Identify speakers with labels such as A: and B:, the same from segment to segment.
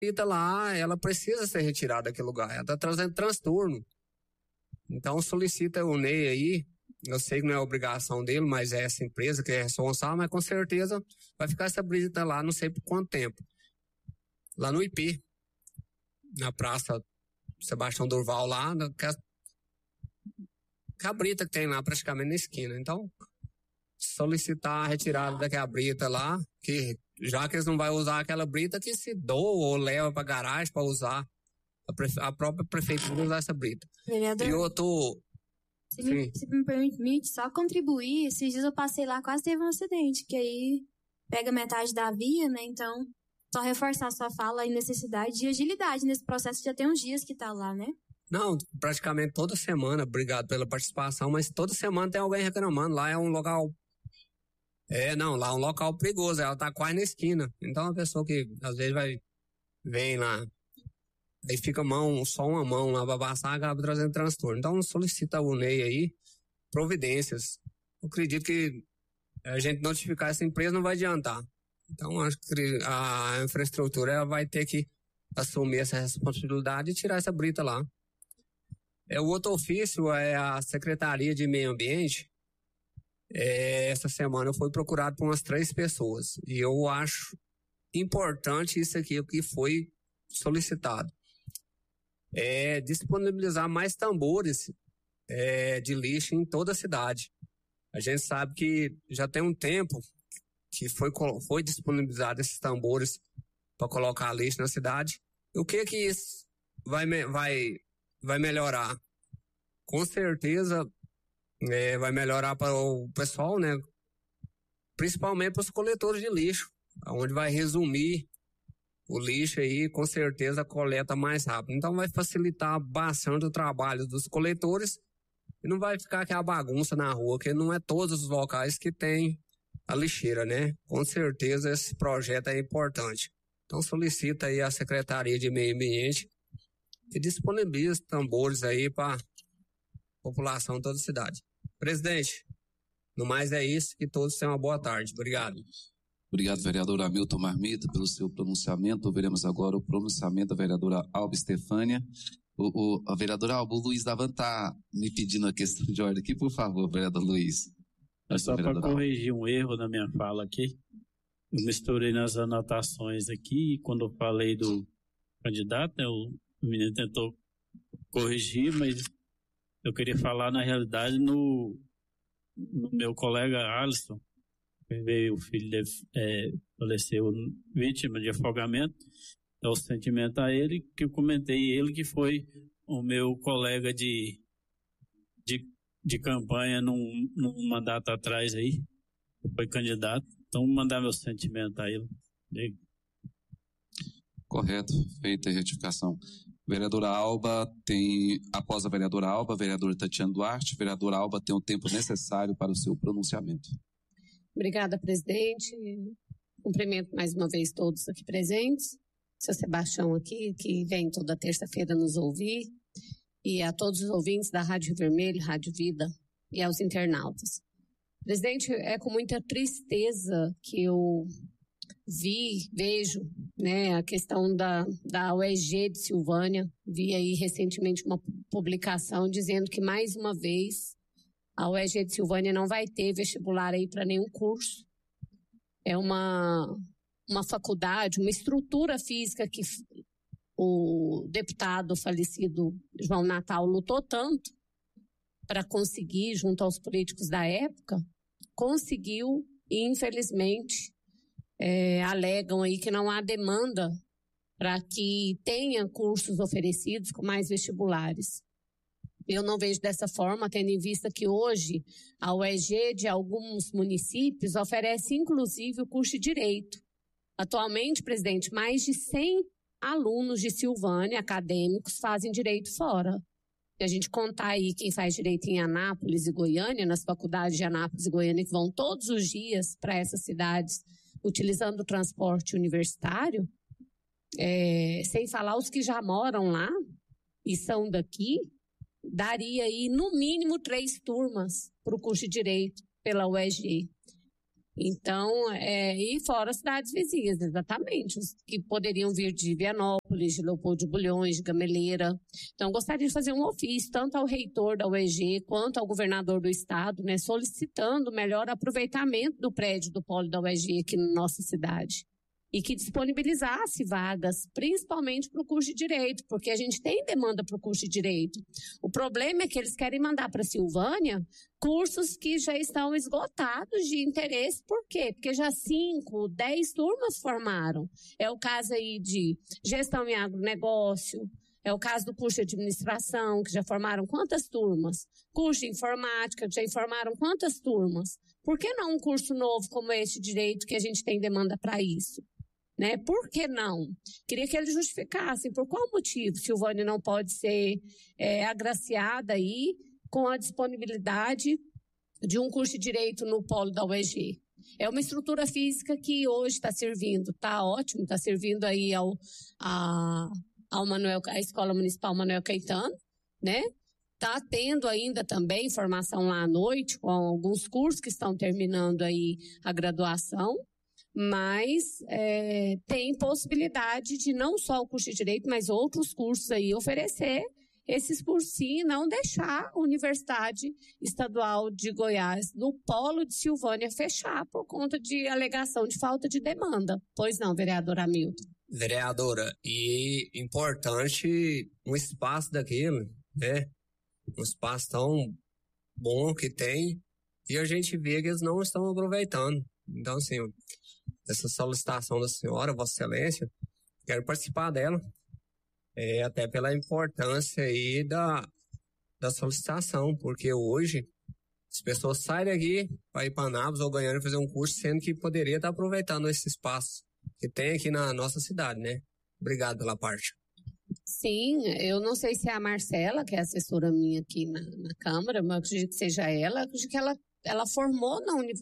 A: brita lá, ela precisa ser retirada daquele lugar, ela está trazendo transtorno. Então solicita o Ney aí, eu sei que não é obrigação dele, mas é essa empresa que é responsável, mas com certeza vai ficar essa brita lá, não sei por quanto tempo. Lá no IP, na Praça Sebastião Durval lá, que a brita que tem lá praticamente na esquina. Então, solicitar a retirada daquela brita lá, que já que eles não vão usar aquela brita, que se doa ou leva para garagem para usar. A própria prefeitura usar essa brita.
B: Vereador,
A: e eu tô...
B: se me permite só contribuir, esses dias eu passei lá, quase teve um acidente, que aí pega metade da via, né? Então, só reforçar a sua fala e necessidade de agilidade nesse processo, já tem uns dias que tá lá, né?
A: Não, praticamente toda semana, obrigado pela participação, mas toda semana tem alguém reclamando, lá é um local... lá é um local perigoso, ela tá quase na esquina. Então a pessoa que às vezes vem lá, aí fica só uma mão lá pra passar, acaba trazendo transtorno. Então solicita o Ney aí providências. Eu acredito que a gente notificar essa empresa não vai adiantar. Então acho que a infraestrutura ela vai ter que assumir essa responsabilidade e tirar essa brita lá. O outro ofício é a Secretaria de Meio Ambiente. Essa semana eu fui procurado por umas 3 pessoas e eu acho importante isso aqui, o que foi solicitado. Disponibilizar mais tambores de lixo em toda a cidade. A gente sabe que já tem um tempo que foi disponibilizado esses tambores para colocar lixo na cidade. E o que isso vai melhorar? Com certeza vai melhorar para o pessoal, né? Principalmente para os coletores de lixo, onde vai resumir o lixo aí, com certeza coleta mais rápido. Então vai facilitar bastante o trabalho dos coletores e não vai ficar aquela bagunça na rua, que não é todos os locais que tem a lixeira, né? Com certeza esse projeto é importante. Então solicita aí a Secretaria de Meio Ambiente que disponibilize tambores aí para a população de toda a cidade. Presidente, no mais é isso, que todos tenham uma boa tarde. Obrigado.
C: Obrigado, vereador Hamilton Marmita, pelo seu pronunciamento. Veremos agora o pronunciamento da vereadora Alba Estefânia. A vereadora Alba, o Luiz Davan está me pedindo a questão de ordem aqui, por favor, vereador Luiz.
D: É só para corrigir um erro na minha fala aqui. Eu misturei nas anotações aqui, e quando eu falei do candidato, né, o menino tentou corrigir, mas eu queria falar, na realidade, no meu colega Alisson, que veio, o filho dele faleceu vítima de afogamento. É o sentimento a ele, que eu comentei, ele que foi o meu colega de campanha num mandato atrás aí, foi candidato. Então, mandar meu sentimento a ele.
C: Correto, feita a retificação. Vereadora Alba após a vereadora Alba, vereadora Tatiana Duarte. Vereadora Alba tem o tempo necessário para o seu pronunciamento.
E: Obrigada, presidente. Cumprimento mais uma vez todos aqui presentes. Seu Sebastião aqui, que vem toda terça-feira nos ouvir. E a todos os ouvintes da Rádio Vermelho, Rádio Vida e aos internautas. Presidente, é com muita tristeza que eu vejo, né, a questão da UEG de Silvânia. Vi aí recentemente uma publicação dizendo que mais uma vez a UEG de Silvânia não vai ter vestibular aí para nenhum curso. É uma faculdade, uma estrutura física que o deputado falecido João Natal lutou tanto para conseguir, junto aos políticos da época, conseguiu e infelizmente alegam aí que não há demanda para que tenha cursos oferecidos com mais vestibulares. Eu não vejo dessa forma, tendo em vista que hoje a UEG de alguns municípios oferece inclusive o curso de Direito. Atualmente, presidente, mais de 100 alunos de Silvânia, acadêmicos, fazem Direito fora. Se a gente contar aí quem faz Direito em Anápolis e Goiânia, nas faculdades de Anápolis e Goiânia, que vão todos os dias para essas cidades utilizando o transporte universitário, sem falar os que já moram lá e são daqui, daria aí no mínimo 3 turmas para o curso de Direito pela UEG. Então, e fora as cidades vizinhas, exatamente, os que poderiam vir de Vianópolis, de Leopoldo de Bulhões, de Gameleira. Então, gostaria de fazer um ofício, tanto ao reitor da UEG, quanto ao governador do estado, né, solicitando melhor aproveitamento do prédio do polo da UEG aqui na nossa cidade. E que disponibilizasse vagas, principalmente para o curso de Direito, porque a gente tem demanda para o curso de Direito. O problema é que eles querem mandar para Silvânia cursos que já estão esgotados de interesse. Por quê? Porque já 5, 10 turmas formaram. É o caso aí de Gestão em Agronegócio, é o caso do curso de Administração, que já formaram quantas turmas? Curso de Informática, que já formaram quantas turmas? Por que não um curso novo como esse de Direito, que a gente tem demanda para isso? Né? Por que não? Queria que eles justificassem por qual motivo Silvânia não pode ser agraciada aí com a disponibilidade de um curso de Direito no polo da UEG. É uma estrutura física que hoje está servindo, está ótimo, está servindo aí à Escola Municipal Manuel Caetano, né? Está tendo ainda também formação lá à noite, com alguns cursos que estão terminando aí a graduação, mas tem possibilidade de não só o curso de Direito, mas outros cursos aí oferecer esses cursos sim, e não deixar a Universidade Estadual de Goiás, no polo de Silvânia, fechar por conta de alegação de falta de demanda. Pois não, vereador Hamilton?
A: Vereadora, e importante um espaço daquele, né? Um espaço tão bom que tem, e a gente vê que eles não estão aproveitando. Então, assim, essa solicitação da senhora, Vossa Excelência, quero participar dela, até pela importância aí da solicitação, porque hoje as pessoas saem daqui para ir para Anápolis ou Goiânia fazer um curso, sendo que poderia estar aproveitando esse espaço que tem aqui na nossa cidade, né? Obrigado pela parte.
E: Sim, eu não sei se é a Marcela, que é assessora minha aqui na Câmara, mas eu acredito que seja ela. Eu acredito que ela formou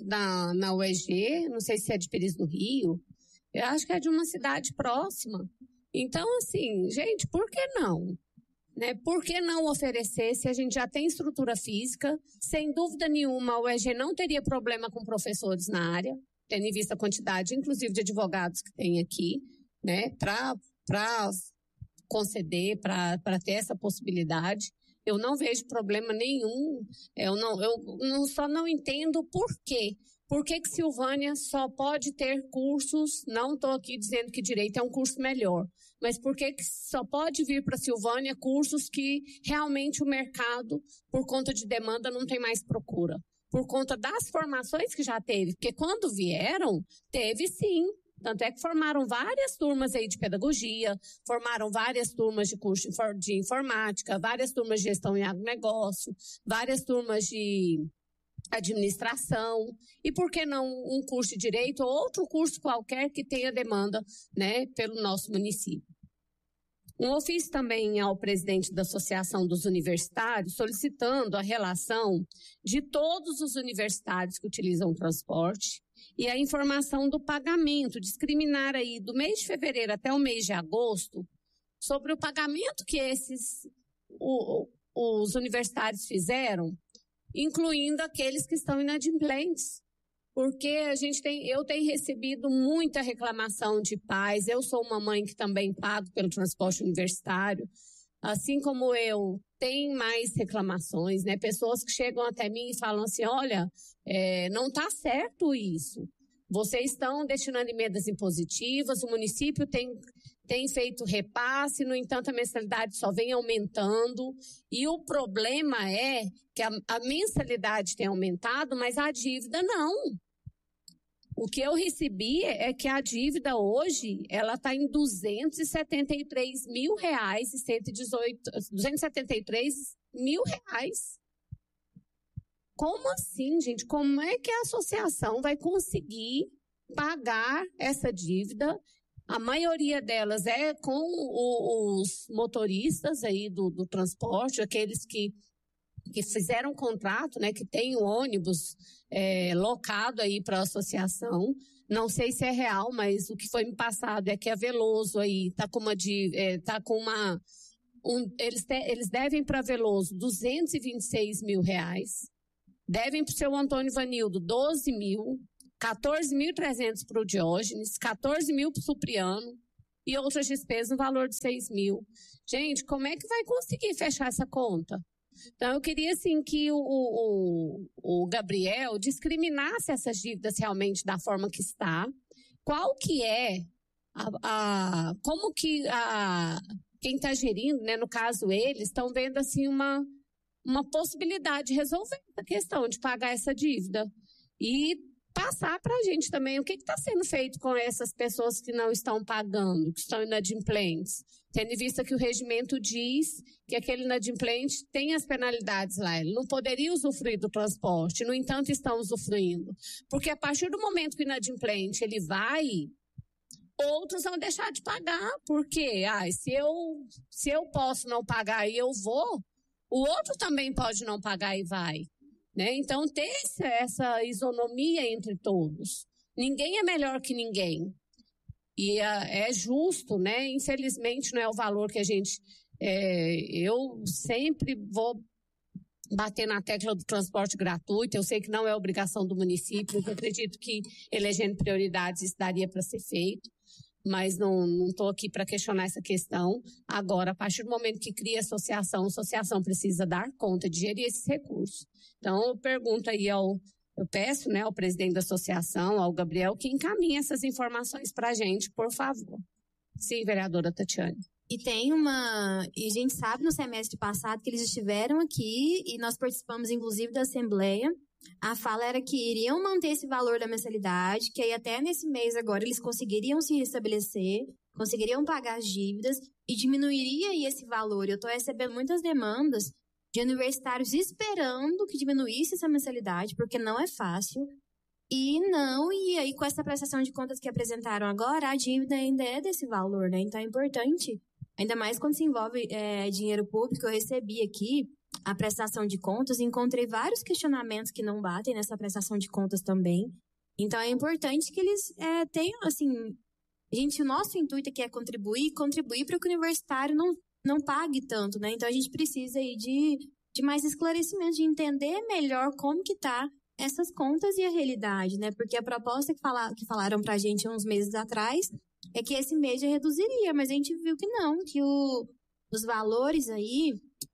E: na UEG, não sei se é de Pires do Rio, eu acho que é de uma cidade próxima. Então, assim, gente, por que não? Né? Por que não oferecer se a gente já tem estrutura física? Sem dúvida nenhuma, a UEG não teria problema com professores na área, tendo em vista a quantidade, inclusive, de advogados que tem aqui, né? Para conceder, para ter essa possibilidade. Eu não vejo problema nenhum. Eu só não entendo por quê. Por que Silvânia só pode ter cursos, não estou aqui dizendo que Direito é um curso melhor, mas por que só pode vir para Silvânia cursos que realmente o mercado, por conta de demanda, não tem mais procura? Por conta das formações que já teve, porque quando vieram, teve sim. Tanto é que formaram várias turmas aí de pedagogia, formaram várias turmas de curso de informática, várias turmas de gestão em agronegócio, várias turmas de administração, e por que não um curso de Direito ou outro curso qualquer que tenha demanda, né, pelo nosso município. Um ofício também ao presidente da Associação dos Universitários, solicitando a relação de todos os universitários que utilizam o transporte e a informação do pagamento, discriminar aí do mês de fevereiro até o mês de agosto, sobre o pagamento que os universitários fizeram, incluindo aqueles que estão inadimplentes. Porque eu tenho recebido muita reclamação de pais, eu sou uma mãe que também pago pelo transporte universitário, assim como eu, tem mais reclamações, né? Pessoas que chegam até mim e falam assim, olha, não está certo isso, vocês estão destinando emendas impositivas, o município tem feito repasse, no entanto a mensalidade só vem aumentando, e o problema é que a mensalidade tem aumentado, mas a dívida não. O que eu recebi é que a dívida hoje, ela está em R$273 mil, 273 mil reais. Como assim, gente? Como é que a associação vai conseguir pagar essa dívida? A maioria delas é com os motoristas aí do transporte, aqueles que fizeram contrato, né, que tem o ônibus locado aí para a associação. Não sei se é real, mas o que foi me passado é que a Veloso aí eles devem para a Veloso R$226 mil, devem para o seu Antônio Vanildo 12 mil, 14.300 para o Diógenes, 14 mil para o Supriano e outras despesas no valor de 6 mil. Gente, como é que vai conseguir fechar essa conta? Então, eu queria, assim, que o Gabriel discriminasse essas dívidas realmente da forma que está. Qual que é como que quem está gerindo, né, no caso eles, estão vendo, assim, uma possibilidade de resolver a questão de pagar essa dívida. E passar para a gente também o que está sendo feito com essas pessoas que não estão pagando, que estão inadimplentes. Tendo em vista que o regimento diz que aquele inadimplente tem as penalidades lá, ele não poderia usufruir do transporte, no entanto estão usufruindo. Porque a partir do momento que o inadimplente ele vai, outros vão deixar de pagar, porque se eu posso não pagar e eu vou, o outro também pode não pagar e vai. Né? Então, ter essa isonomia entre todos. Ninguém é melhor que ninguém. E é justo, né? Infelizmente, não é o valor que a gente... eu sempre vou bater na tecla do transporte gratuito. Eu sei que não é obrigação do município. Eu acredito que, elegendo prioridades, isso daria para ser feito. Mas não estou aqui para questionar essa questão. Agora, a partir do momento que cria a associação precisa dar conta de gerir esses recursos. Então, eu pergunto aí eu peço, né, ao presidente da associação, ao Gabriel, que encaminhe essas informações para a gente, por favor. Sim, vereadora Tatiane.
B: E a gente sabe no semestre passado que eles estiveram aqui e nós participamos, inclusive, da Assembleia. A fala era que iriam manter esse valor da mensalidade, que aí até nesse mês agora eles conseguiriam se restabelecer, conseguiriam pagar as dívidas e diminuiria aí esse valor. Eu estou recebendo muitas demandas de universitários esperando que diminuísse essa mensalidade, porque não é fácil. E aí com essa prestação de contas que apresentaram agora, a dívida ainda é desse valor, né? Então é importante, ainda mais quando se envolve dinheiro público. Eu recebi aqui a prestação de contas e encontrei vários questionamentos que não batem nessa prestação de contas também. Então é importante que eles tenham, assim... o nosso intuito aqui é contribuir para que o universitário não pague tanto, né? Então a gente precisa aí de mais esclarecimento, de entender melhor como que tá essas contas e a realidade, né? Porque a proposta que falaram pra gente uns meses atrás é que esse mês já reduziria, mas a gente viu que não, que os valores aí,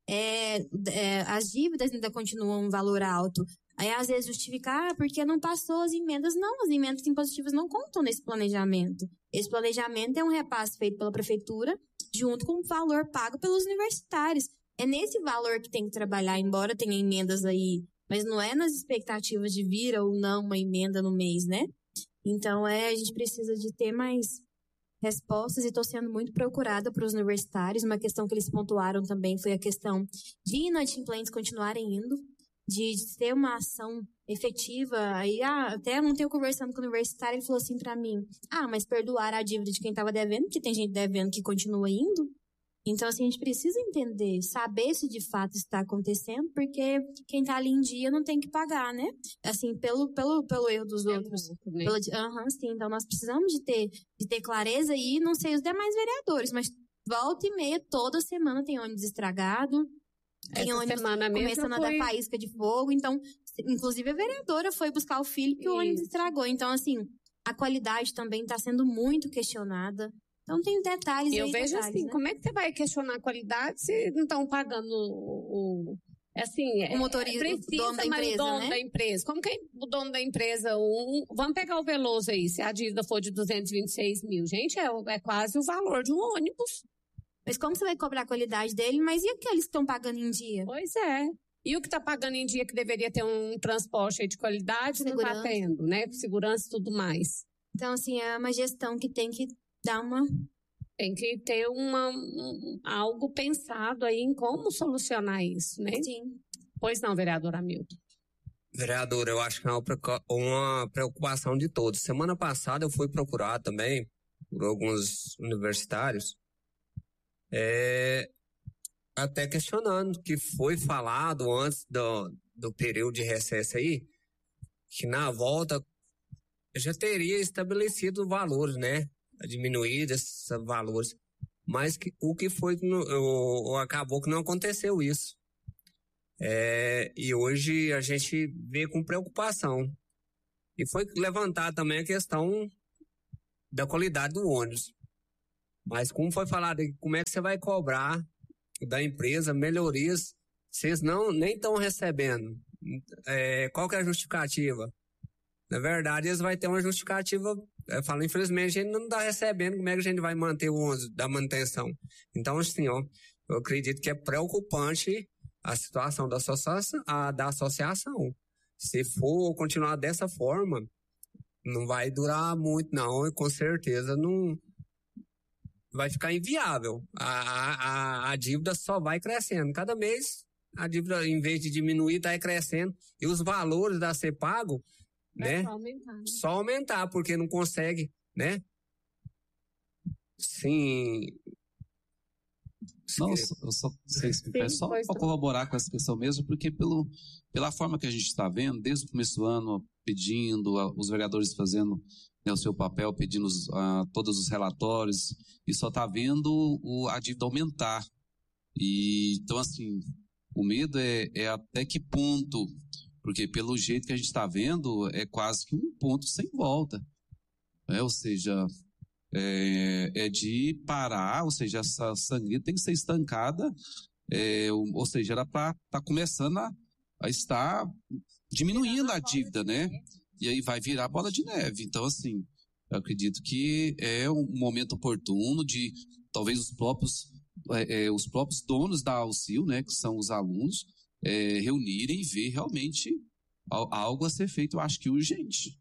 B: as dívidas ainda continuam um valor alto. Aí, às vezes, justificar porque não passou as emendas. Não, as emendas impositivas não contam nesse planejamento. Esse planejamento é um repasse feito pela prefeitura junto com o valor pago pelos universitários. É nesse valor que tem que trabalhar, embora tenha emendas aí, mas não é nas expectativas de vir ou não uma emenda no mês, né? Então, a gente precisa de ter mais respostas e estou sendo muito procurada para os universitários. Uma questão que eles pontuaram também foi a questão de inadimplentes continuarem indo, de ter uma ação efetiva. Aí, até ontem eu conversando com o universitário, ele falou assim para mim, mas perdoar a dívida de quem estava devendo, porque tem gente devendo que continua indo. Então, assim, a gente precisa entender, saber se de fato está acontecendo, porque quem está ali em dia não tem que pagar, né? Assim, pelo erro dos outros.
E: Né?
B: Sim, então nós precisamos de ter clareza e não sei os demais vereadores, mas volta e meia, toda semana tem ônibus estragado, tem ônibus começando a dar faísca de fogo, então, inclusive a vereadora foi buscar o filho que o ônibus estragou. Então, assim, a qualidade também está sendo muito questionada. Então, tem detalhes aí.
E: Eu vejo assim,
B: né?
E: Como é que você vai questionar a qualidade se não estão pagando o
B: motorista,
E: precisa,
B: o dono da empresa,
E: o dono
B: né?
E: da empresa. Como que é o dono da empresa? Vamos pegar o Veloso aí, se a dívida for de 226 mil. Gente, é quase o valor de um ônibus.
B: Mas como você vai cobrar a qualidade dele? Mas e aqueles que estão pagando em dia?
E: Pois é. E o que está pagando em dia que deveria ter um transporte aí de qualidade, não está tendo, né? Com segurança e tudo mais.
B: Então, assim, é uma gestão que tem que dar
E: Tem que ter algo pensado aí em como solucionar isso, né?
B: Sim.
E: Pois não, vereador Hamilton.
A: Vereador, eu acho que é uma preocupação de todos. Semana passada eu fui procurar também por alguns universitários, até questionando que foi falado antes do período de recesso aí, que na volta já teria estabelecido valores, né? Diminuir esses valores, mas acabou que não aconteceu isso. E hoje a gente vê com preocupação E foi levantada também a questão da qualidade do ônibus. Mas como foi falado, como é que você vai cobrar da empresa melhorias se eles nem estão recebendo? Qual que é a justificativa? Na verdade, eles vão ter uma justificativa. Eu falo, infelizmente, a gente não está recebendo, como é que a gente vai manter o ônibus da manutenção? Então, assim, ó, eu acredito que é preocupante a situação da associação. Se for continuar dessa forma, não vai durar muito, não, e com certeza não vai ficar inviável. A dívida só vai crescendo. Cada mês, a dívida, em vez de diminuir, está crescendo. E os valores a ser pago, né? Só aumentar, porque não consegue, né? Sim.
C: Não, eu só para corroborar com essa questão mesmo, porque pela forma que a gente está vendo, desde o começo do ano, pedindo, os vereadores fazendo, né, o seu papel, pedindo todos os relatórios, e só está vendo a dívida aumentar. E, então, assim, o medo é até que ponto, porque pelo jeito que a gente está vendo, é quase que um ponto sem volta. Ou seja, é de parar, ou seja, essa sangria tem que ser estancada, ou seja, era para estar começando a estar diminuindo a dívida, né? E aí vai virar bola de neve. Então, assim, eu acredito que é um momento oportuno de talvez os próprios donos da AUCIL, né, que são os alunos, reunirem e ver realmente algo a ser feito, eu acho que urgente.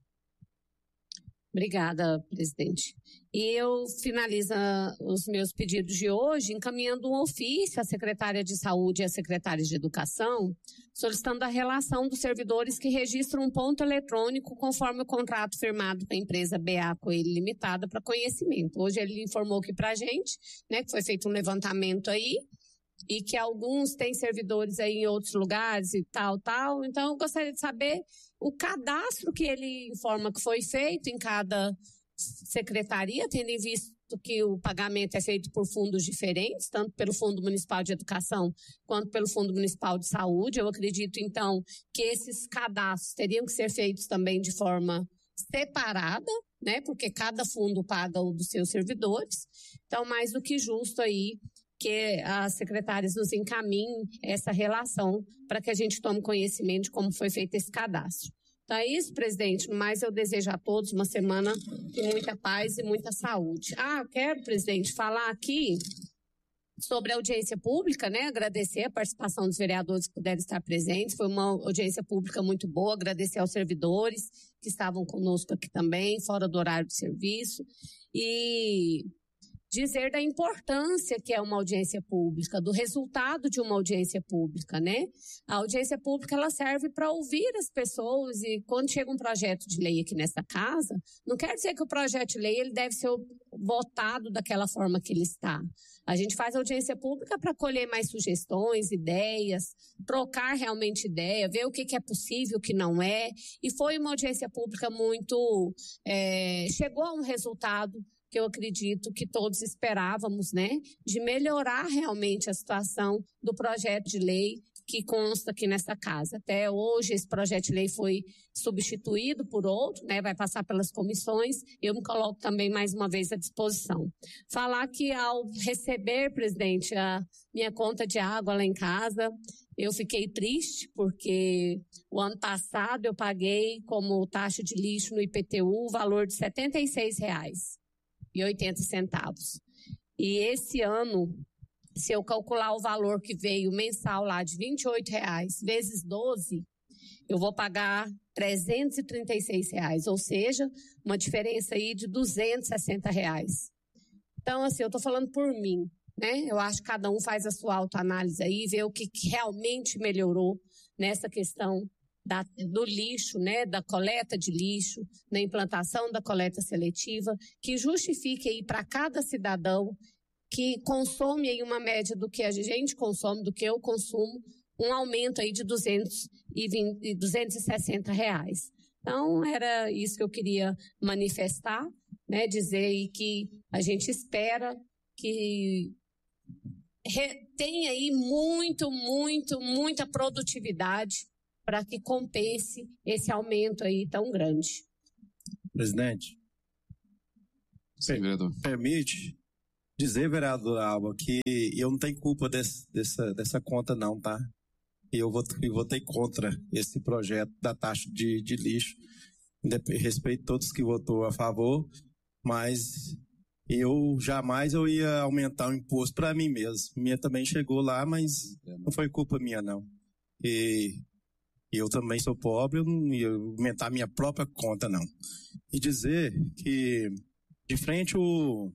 E: Obrigada, presidente. E eu finalizo os meus pedidos de hoje encaminhando um ofício à secretária de Saúde e à secretária de Educação, solicitando a relação dos servidores que registram um ponto eletrônico conforme o contrato firmado com a empresa BA Coelho Limitada para conhecimento. Hoje ele informou aqui para a gente, né, que foi feito um levantamento aí, e que alguns têm servidores aí em outros lugares e tal. Então, eu gostaria de saber o cadastro que ele informa que foi feito em cada secretaria, tendo em vista que o pagamento é feito por fundos diferentes, tanto pelo Fundo Municipal de Educação quanto pelo Fundo Municipal de Saúde. Eu acredito, então, que esses cadastros teriam que ser feitos também de forma separada, né, porque cada fundo paga o dos seus servidores. Então, mais do que justo aí que as secretárias nos encaminhem essa relação para que a gente tome conhecimento de como foi feito esse cadastro. Então é isso, presidente. Mas eu desejo a todos uma semana de muita paz e muita saúde. Quero, presidente, falar aqui sobre a audiência pública, né? Agradecer a participação dos vereadores que puderam estar presentes. Foi uma audiência pública muito boa. Agradecer aos servidores que estavam conosco aqui também, fora do horário de serviço. E dizer da importância que é uma audiência pública, do resultado de uma audiência pública, né? A audiência pública, ela serve para ouvir as pessoas, e quando chega um projeto de lei aqui nessa casa, não quer dizer que o projeto de lei ele deve ser votado daquela forma que ele está. A gente faz audiência pública para colher mais sugestões, ideias, trocar realmente ideia, ver o que é possível, o que não é. E foi uma audiência pública muito... chegou a um resultado que eu acredito que todos esperávamos, né, de melhorar realmente a situação do projeto de lei que consta aqui nessa casa. Até hoje esse projeto de lei foi substituído por outro, né, vai passar pelas comissões. Eu me coloco também mais uma vez à disposição. Falar que ao receber, presidente, a minha conta de água lá em casa, eu fiquei triste porque o ano passado eu paguei como taxa de lixo no IPTU o valor de R$ 76,80. E esse ano, se eu calcular o valor que veio mensal lá de R$ 28,00 vezes 12, eu vou pagar R$ 336,00, ou seja, uma diferença aí de R$ 260,00. Então, assim, eu estou falando por mim, né? Eu acho que cada um faz a sua autoanálise aí, vê o que realmente melhorou nessa questão do lixo, né, da coleta de lixo, na implantação da coleta seletiva, que justifique aí para cada cidadão que consome aí uma média do que a gente consome, do que eu consumo, um aumento aí de R$ 260,00. Então, era isso que eu queria manifestar, né, dizer aí que a gente espera que tenha aí muita produtividade para que compense esse aumento aí tão grande.
F: Presidente,
C: Sim, vereador.
F: permite dizer, vereador Alba, que eu não tenho culpa dessa conta não, tá? E eu votei contra esse projeto da taxa de lixo. Respeito todos que votou a favor, mas eu jamais ia aumentar o imposto para mim mesmo. Minha também chegou lá, mas não foi culpa minha não. E eu também sou pobre, eu não ia aumentar minha própria conta não. E dizer que de frente o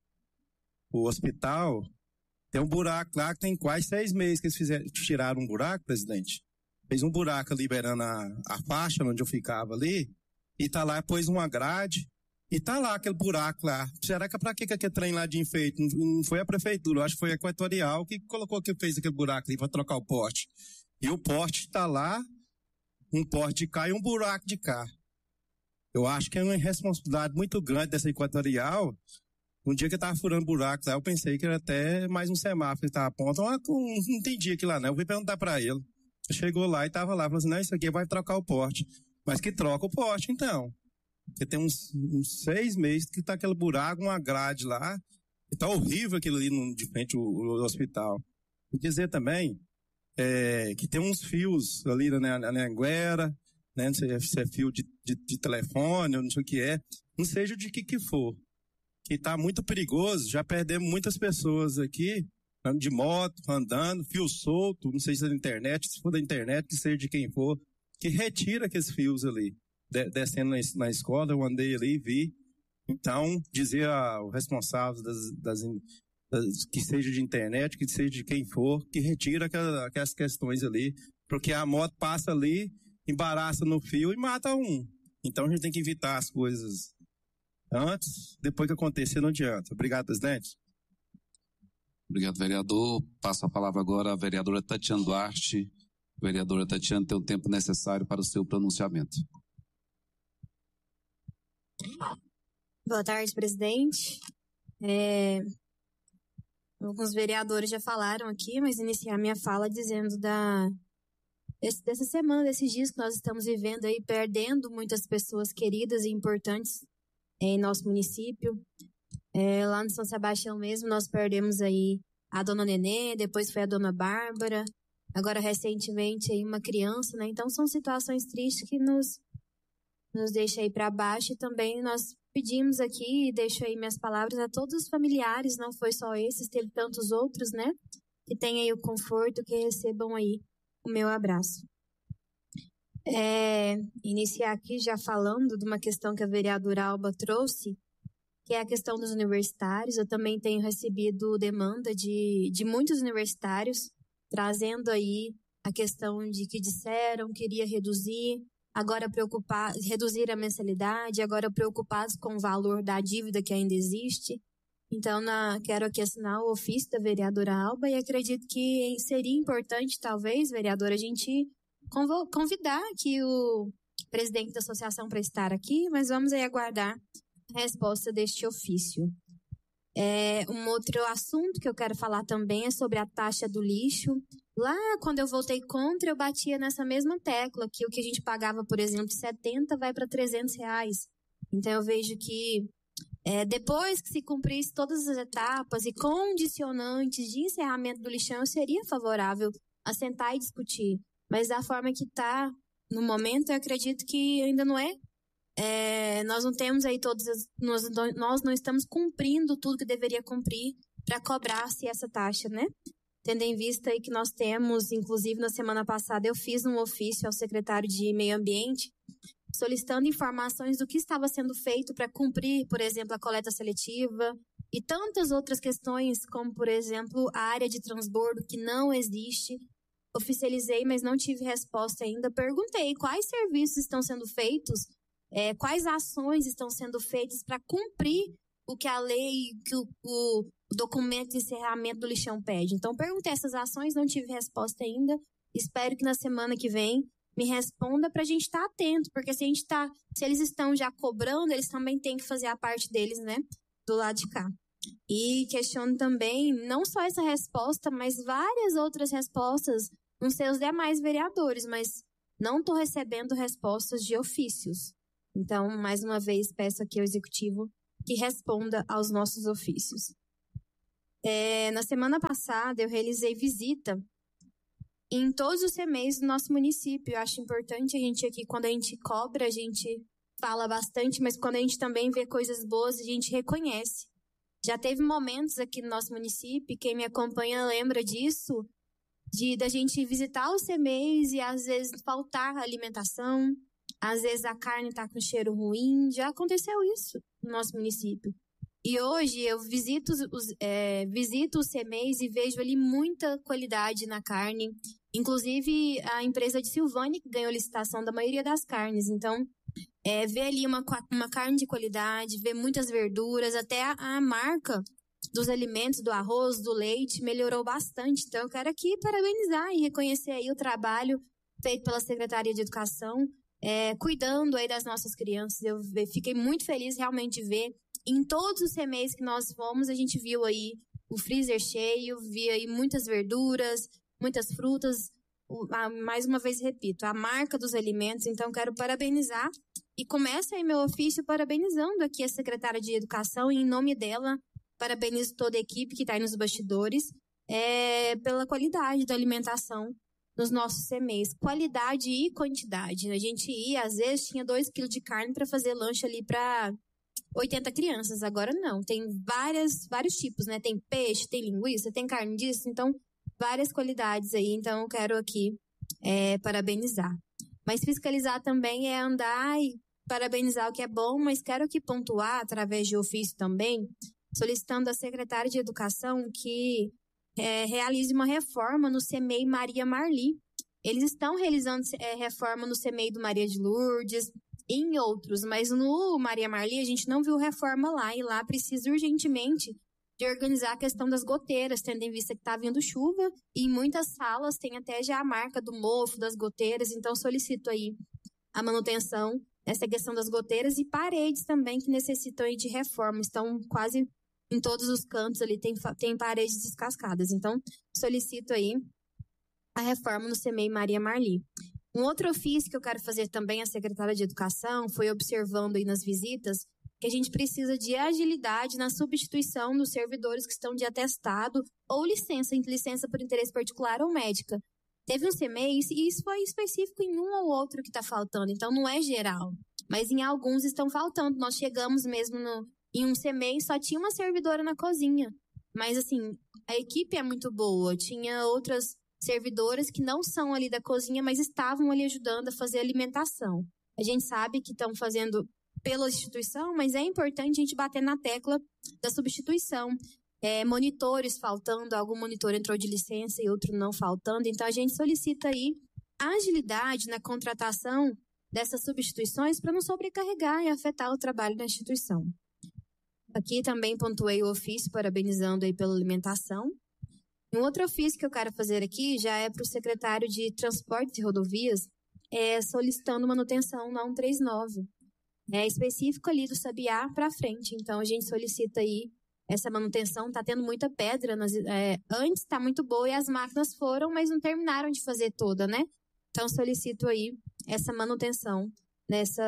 F: hospital tem um buraco lá que tem quase 6 meses que eles tiraram um buraco, presidente. Fez um buraco liberando a faixa onde eu ficava ali, e tá lá, pôs uma grade, e tá lá aquele buraco lá. Será que é pra que aquele trem lá de enfeite? Não foi a prefeitura, eu acho que foi a Equatorial que colocou, que fez aquele buraco ali pra trocar o poste. E o poste tá lá, um poste de cá e um buraco de cá. Eu acho que é uma irresponsabilidade muito grande dessa Equatorial. Um dia que eu tava furando buracos lá, eu pensei que era até mais um semáforo que tava apontando. Não entendi aquilo lá, né? Eu fui perguntar pra ele. Chegou lá e tava lá, falou assim, não, isso aqui vai trocar o poste. Mas que troca o poste, então. Porque tem uns 6 meses que tá aquele buraco, uma grade lá, e tá horrível aquilo ali de frente ao hospital. E dizer também que tem uns fios ali na Anhanguera, né? Não sei se é fio de telefone, ou não sei o que é. Não seja de que for. Que tá muito perigoso, já perdemos muitas pessoas aqui, de moto, andando, fio solto, não sei se é da internet, se for da internet, que seja de quem for, que retira aqueles fios ali. Descendo na escola, eu andei ali e vi. Então, dizer ao responsável que seja de internet, que seja de quem for, que retira aquelas questões ali, porque a moto passa ali, embaraça no fio e mata um. Então, a gente tem que evitar as coisas antes, depois que acontecer, não adianta. Obrigado, presidente.
C: Obrigado, vereador. Passo a palavra agora à vereadora Tatiana Duarte. Vereadora Tatiana, tem o tempo necessário para o seu pronunciamento.
B: Boa tarde, presidente. Alguns vereadores já falaram aqui, mas iniciar minha fala dizendo dessa semana, desses dias que nós estamos vivendo aí, perdendo muitas pessoas queridas e importantes em nosso município. Lá no São Sebastião mesmo, nós perdemos aí a dona Nenê, depois foi a dona Bárbara, agora recentemente aí uma criança, né? Então são situações tristes que nos deixa aí para baixo, e também nós pedimos aqui, e deixo aí minhas palavras a todos os familiares, não foi só esses, teve tantos outros, né? Que tenham aí o conforto, que recebam aí o meu abraço. Iniciar aqui já falando de uma questão que a vereadora Alba trouxe, que é a questão dos universitários. Eu também tenho recebido demanda de muitos universitários, trazendo aí a questão de que disseram, queria reduzir, agora reduzir a mensalidade, agora preocupados com o valor da dívida que ainda existe. Então, quero aqui assinar o ofício da vereadora Alba, e acredito que seria importante, talvez, vereadora, a gente convidar aqui o presidente da associação para estar aqui, mas vamos aí aguardar a resposta deste ofício. Um outro assunto que eu quero falar também é sobre a taxa do lixo. Lá, quando eu votei contra, eu batia nessa mesma tecla, que o que a gente pagava, por exemplo, de 70 vai para R$300. Então, eu vejo que depois que se cumprisse todas as etapas e condicionantes de encerramento do lixão, eu seria favorável a sentar e discutir. Mas da forma que está no momento, eu acredito que ainda não é. Nós não temos aí nós não estamos cumprindo tudo que deveria cumprir para cobrar-se essa taxa, né? Tendo em vista aí que nós temos, inclusive na semana passada, eu fiz um ofício ao secretário de Meio Ambiente solicitando informações do que estava sendo feito para cumprir, por exemplo, a coleta seletiva e tantas outras questões, como, por exemplo, a área de transbordo que não existe. Oficializei, mas não tive resposta ainda. Perguntei quais serviços estão sendo feitos, quais ações estão sendo feitas para cumprir o que a lei, que o documento de encerramento do lixão pede. Então, perguntei essas ações, não tive resposta ainda. Espero que na semana que vem me responda para a gente estar atento, porque se eles estão já cobrando, eles também têm que fazer a parte deles, né, do lado de cá. E questiono também, não só essa resposta, mas várias outras respostas nos seus demais vereadores, mas não estou recebendo respostas de ofícios. Então, mais uma vez, peço aqui ao Executivo que responda aos nossos ofícios. Na semana passada, eu realizei visita em todos os CMEs do nosso município. Eu acho importante a gente aqui, quando a gente cobra, a gente fala bastante, mas quando a gente também vê coisas boas, a gente reconhece. Já teve momentos aqui no nosso município, quem me acompanha lembra disso, da gente visitar os CMEs e às vezes faltar alimentação, às vezes a carne está com cheiro ruim. Já aconteceu isso no nosso município. E hoje eu visito os CMEs e vejo ali muita qualidade na carne. Inclusive a empresa de Silvânia, que ganhou licitação da maioria das carnes. Então, ver ali uma carne de qualidade, ver muitas verduras, até a marca dos alimentos, do arroz, do leite, melhorou bastante. Então, eu quero aqui parabenizar e reconhecer aí o trabalho feito pela Secretaria de Educação, cuidando aí das nossas crianças. Eu fiquei muito feliz realmente de ver. Em todos os CMEs que nós fomos, a gente viu aí o freezer cheio, via aí muitas verduras, muitas frutas. Mais uma vez, repito, a marca dos alimentos. Então, quero parabenizar e começo aí meu ofício parabenizando aqui a secretária de Educação e, em nome dela, parabenizo toda a equipe que está aí nos bastidores pela qualidade da alimentação nos nossos CMEs. Qualidade e quantidade. A gente ia, às vezes, tinha 2 quilos de carne para fazer lanche ali para 80 crianças. Agora não, tem vários tipos, né? Tem peixe, tem linguiça, tem carne disso, então várias qualidades aí. Então eu quero aqui parabenizar. Mas fiscalizar também é andar e parabenizar o que é bom, mas quero aqui pontuar, através de ofício também, solicitando à secretária de Educação que realize uma reforma no CMEI Maria Marli. Eles estão realizando reforma no CMEI do Maria de Lourdes e em outros, mas no Maria Marli a gente não viu reforma lá, e lá precisa urgentemente de organizar a questão das goteiras, tendo em vista que está vindo chuva, e em muitas salas tem até já a marca do mofo, das goteiras. Então solicito aí a manutenção nessa questão das goteiras, e paredes também que necessitam aí de reforma. Estão quase em todos os cantos ali, tem paredes descascadas. Então solicito aí a reforma no CMEI Maria Marli. Um outro ofício que eu quero fazer também à secretária de Educação foi observando aí nas visitas que a gente precisa de agilidade na substituição dos servidores que estão de atestado ou licença por interesse particular ou médica. Teve um CMEI, e isso foi específico em um ou outro que está faltando, então não é geral, mas em alguns estão faltando. Nós chegamos mesmo em um CMEI, só tinha uma servidora na cozinha, mas assim, a equipe é muito boa, tinha outras servidoras que não são ali da cozinha, mas estavam ali ajudando a fazer a alimentação. A gente sabe que estão fazendo pela instituição, mas é importante a gente bater na tecla da substituição. Monitores faltando, algum monitor entrou de licença e outro não faltando. Então, a gente solicita aí agilidade na contratação dessas substituições para não sobrecarregar e afetar o trabalho da instituição. Aqui também pontuei o ofício parabenizando aí pela alimentação. Um outro ofício que eu quero fazer aqui já é para o secretário de Transportes e Rodovias, solicitando manutenção na 139. Específico ali do Sabiá para frente. Então, a gente solicita aí essa manutenção. Está tendo muita pedra. Antes está muito boa e as máquinas foram, mas não terminaram de fazer toda, né? Então, solicito aí essa manutenção nesse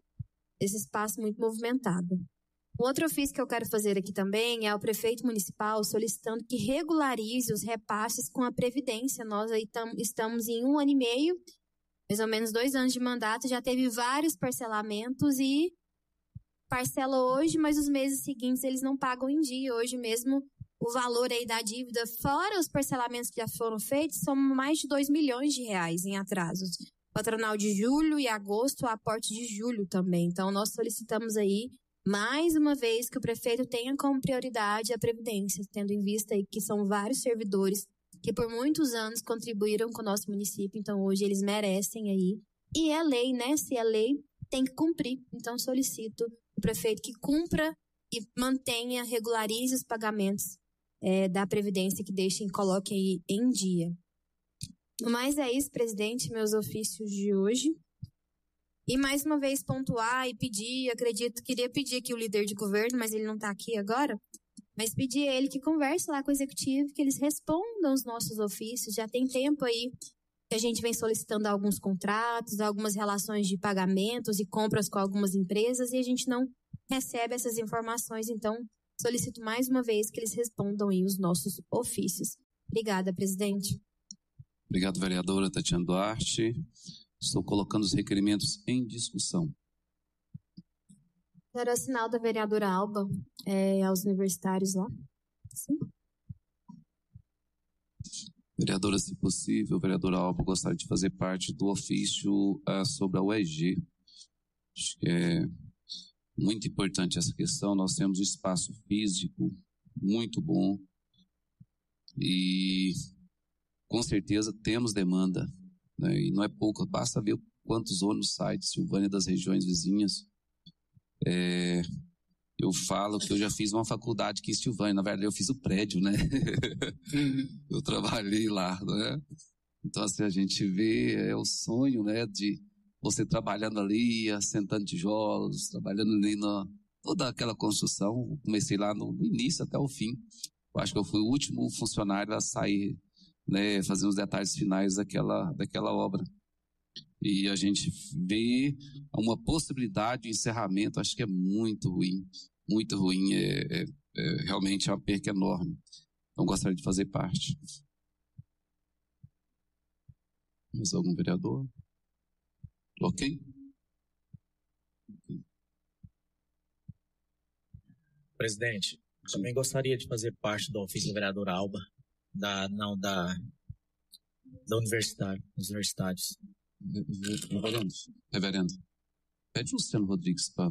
B: espaço muito movimentado. Um outro ofício que eu quero fazer aqui também é ao prefeito municipal solicitando que regularize os repasses com a Previdência. Nós aí estamos em 1 ano e meio, mais ou menos 2 anos de mandato, já teve vários parcelamentos e parcela hoje, mas os meses seguintes eles não pagam em dia. Hoje mesmo o valor aí da dívida, fora os parcelamentos que já foram feitos, são mais de 2 milhões de reais em atrasos. Patronal de julho e agosto, aporte de julho também. Então, nós solicitamos aí, mais uma vez, que o prefeito tenha como prioridade a Previdência, tendo em vista aí que são vários servidores que por muitos anos contribuíram com o nosso município, então hoje eles merecem aí. E é lei, né? Se é lei, tem que cumprir. Então solicito o prefeito que cumpra e mantenha, regularize os pagamentos da Previdência, que coloque aí em dia. Mas é isso, presidente, meus ofícios de hoje. E mais uma vez pontuar e pedir, queria pedir aqui o líder de governo, mas ele não está aqui agora, mas pedir a ele que converse lá com o executivo, que eles respondam os nossos ofícios. Já tem tempo aí A gente vem solicitando alguns contratos, algumas relações de pagamentos e compras com algumas empresas e a gente não recebe essas informações. Então, solicito mais uma vez que eles respondam aí os nossos ofícios. Obrigada, presidente.
C: Obrigado, vereadora Tatiana Duarte. Estou colocando os requerimentos em discussão.
B: Quero assinar da vereadora Alba aos universitários lá. Sim.
C: Vereadora, se possível, vereadora Alba, gostaria de fazer parte do ofício sobre a UEG. Acho que é muito importante essa questão. Nós temos um espaço físico muito bom e, com certeza, temos demanda, né? E não é pouco, basta ver quantos ônibus saem de Silvânia e das regiões vizinhas. Eu falo que eu já fiz uma faculdade aqui em Silvânia, na verdade eu fiz o prédio, né? Eu trabalhei lá, né? Então, assim, a gente vê o sonho, né, de você trabalhando ali, assentando tijolos, trabalhando ali na toda aquela construção. Eu comecei lá no início até o fim. Eu acho que eu fui o último funcionário a sair, né, fazer os detalhes finais daquela obra. E a gente vê uma possibilidade de encerramento, acho que é muito ruim, realmente é uma perca enorme. Então, gostaria de fazer parte. Mais algum vereador? Ok?
G: Presidente, também gostaria de fazer parte do ofício da vereadora Alba, da universitários.
C: Reverendo, pede o Luciano Rodrigues para...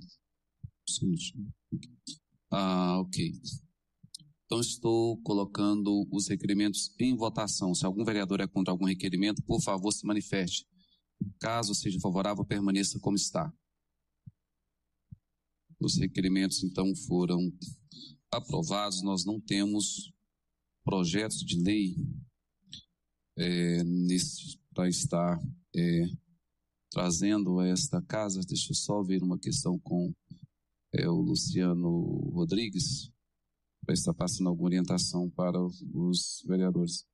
C: ok. Então, estou colocando os requerimentos em votação. Se algum vereador é contra algum requerimento, por favor, se manifeste. Caso seja favorável, permaneça como está. Os requerimentos, então, foram aprovados. Nós não temos projetos de lei para estar trazendo a esta casa. Deixa eu só ver uma questão com o Luciano Rodrigues, para estar passando alguma orientação para os vereadores.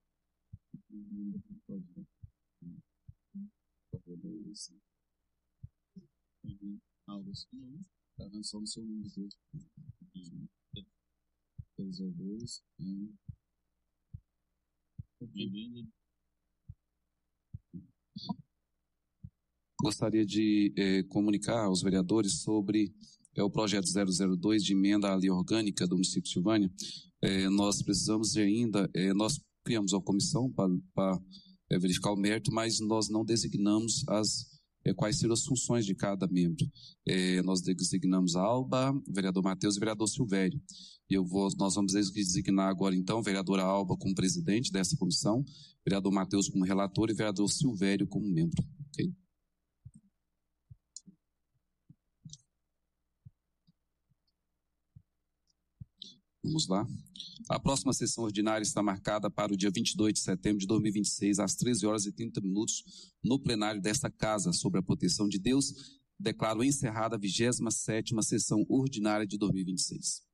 C: Gostaria de comunicar aos vereadores sobre o projeto 002 de emenda à lei orgânica do município de Silvânia. Nós precisamos ainda, nós criamos uma comissão para verificar o mérito, mas nós não designamos quais serão as funções de cada membro. Nós designamos a Alba, o vereador Matheus e o vereador Silvério. Nós vamos designar agora, então, a vereadora Alba como presidente dessa comissão, o vereador Matheus como relator e o vereador Silvério como membro. Ok? Vamos lá. A próxima sessão ordinária está marcada para o dia 22 de setembro de 2026, às 13h30, no plenário desta Casa, sobre a proteção de Deus. Declaro encerrada a 27ª sessão ordinária de 2026.